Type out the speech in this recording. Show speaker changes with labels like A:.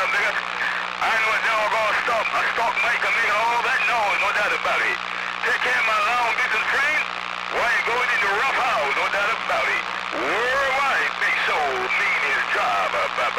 A: up, nigga. I know a doggone stock maker making all that noise, no doubt about it. Take care of my long distance friend while you're going into rough house, no doubt about it. Worldwide, big soul, mean his job.